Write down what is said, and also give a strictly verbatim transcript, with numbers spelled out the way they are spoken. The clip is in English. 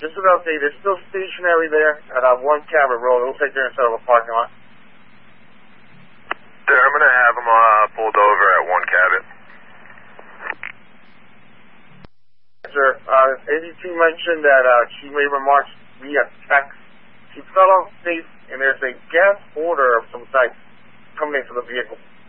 just an update. It's still stationary there at uh, One Cabot Road. It'll take there instead of a parking lot. There, I'm going to have them uh, pulled over at One Cabot. Sir, uh, A D two mentioned that uh, she made remarks via text. She fell off safe, and there's a gas odor of some type coming into the vehicle.